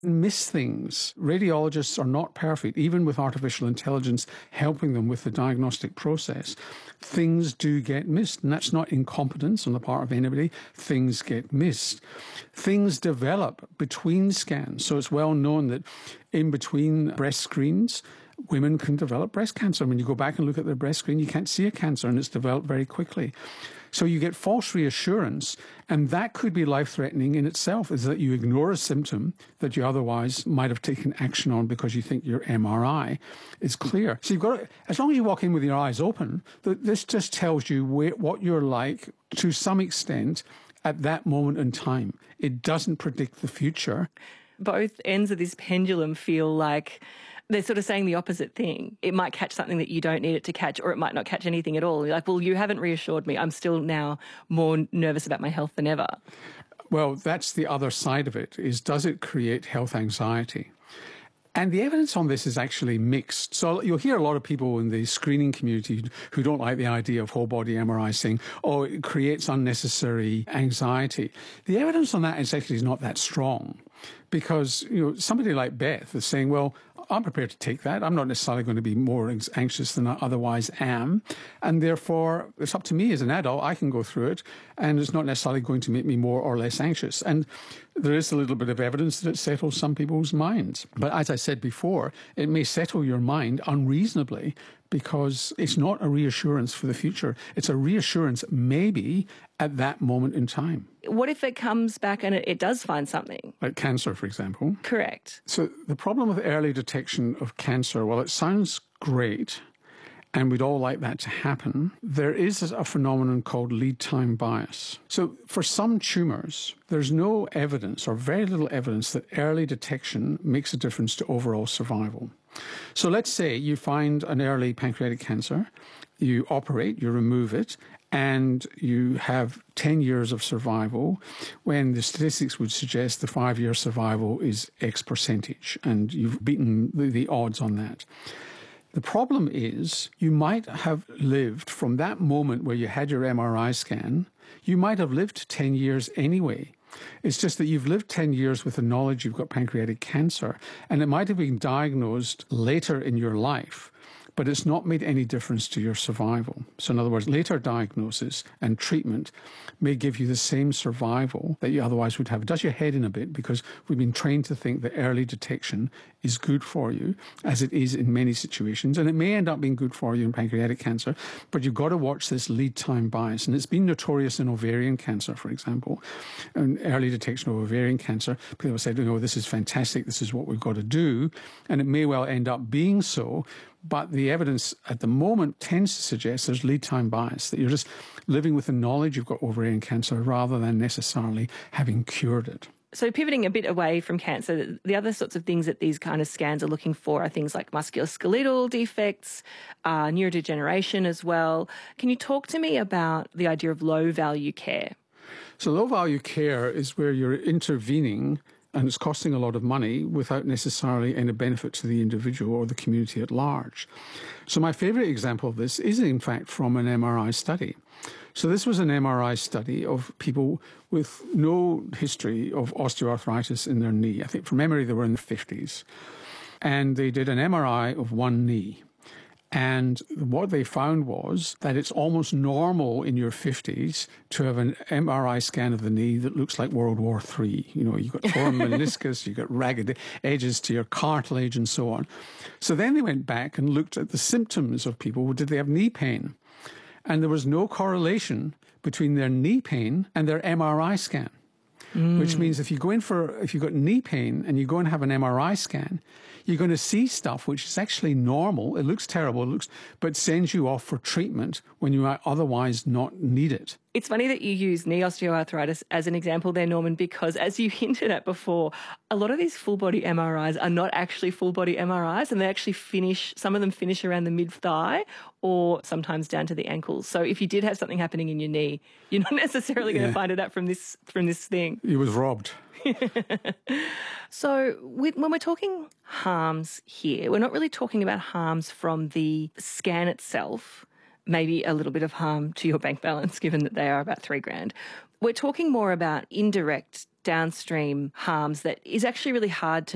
miss things. Radiologists are not perfect, even with artificial intelligence helping them with the diagnostic process. Things do get missed, and that's not incompetence on the part of anybody. Things get missed. Things develop between scans. So it's well known that in between breast screens, women can develop breast cancer. When you go back and look at their breast screen, you can't see a cancer, and it's developed very quickly. So you get false reassurance, and that could be life-threatening in itself, is that you ignore a symptom that you otherwise might have taken action on because you think your MRI is clear. So you've got to, as long as you walk in with your eyes open, this just tells you what you're like to some extent at that moment in time. It doesn't predict the future. Both ends of this pendulum feel like they're sort of saying the opposite thing. It might catch something that you don't need it to catch, or it might not catch anything at all. You're like, well, you haven't reassured me. I'm still now more nervous about my health than ever. Well, that's the other side of it, is does it create health anxiety? And the evidence on this is actually mixed. So you'll hear a lot of people in the screening community who don't like the idea of whole-body MRI saying, oh, it creates unnecessary anxiety. The evidence on that is actually not that strong, because somebody like Beth is saying, well, I'm prepared to take that. I'm not necessarily going to be more anxious than I otherwise am. And therefore, it's up to me as an adult. I can go through it, and it's not necessarily going to make me more or less anxious. And there is a little bit of evidence that it settles some people's minds. But as I said before, it may settle your mind unreasonably, because it's not a reassurance for the future. It's a reassurance maybe at that moment in time. What if it comes back and it does find something? Like cancer, for example. Correct. So the problem with early detection of cancer, well, it sounds great, and we'd all like that to happen. There is a phenomenon called lead time bias. So for some tumours, there's no evidence or very little evidence that early detection makes a difference to overall survival. So let's say you find an early pancreatic cancer, you operate, you remove it, and you have 10 years of survival, when the statistics would suggest the 5-year survival is X percentage, and you've beaten the odds on that. The problem is you might have lived from that moment where you had your MRI scan, you might have lived 10 years anyway. It's just that you've lived 10 years with the knowledge you've got pancreatic cancer, and it might have been diagnosed later in your life, but it's not made any difference to your survival. So in other words, later diagnosis and treatment may give you the same survival that you otherwise would have. It does your head in a bit, because we've been trained to think that early detection is good for you, as it is in many situations, and it may end up being good for you in pancreatic cancer, but you've got to watch this lead time bias. And it's been notorious in ovarian cancer, for example. In early detection of ovarian cancer, people have said, this is fantastic, this is what we've got to do, and it may well end up being so, but the evidence at the moment tends to suggest there's lead time bias, that you're just living with the knowledge you've got ovarian cancer rather than necessarily having cured it. So pivoting a bit away from cancer, the other sorts of things that these kind of scans are looking for are things like musculoskeletal defects, neurodegeneration as well. Can you talk to me about the idea of low-value care? So low-value care is where you're intervening and it's costing a lot of money without necessarily any benefit to the individual or the community at large. So my favourite example of this is in fact from an MRI study. So this was an MRI study of people with no history of osteoarthritis in their knee. I think from memory they were in the 50s. And they did an MRI of one knee. And what they found was that it's almost normal in your 50s to have an MRI scan of the knee that looks like World War III. You've got torn meniscus, you've got ragged edges to your cartilage and so on. So then they went back and looked at the symptoms of people. Did they have knee pain? And there was no correlation between their knee pain and their MRI scan. Which means if you've got knee pain and you go and have an MRI scan, you're going to see stuff which is actually normal. It looks terrible, but sends you off for treatment when you might otherwise not need it. It's funny that you use knee osteoarthritis as an example there, Norman, because as you hinted at before, a lot of these full-body MRIs are not actually full-body MRIs, and they actually some of them finish around the mid-thigh or sometimes down to the ankles. So if you did have something happening in your knee, you're not necessarily going to find it out from this thing. You was robbed. So when we're talking harms here, we're not really talking about harms from the scan itself, maybe a little bit of harm to your bank balance, given that they are about $3,000. We're talking more about indirect downstream harms that is actually really hard to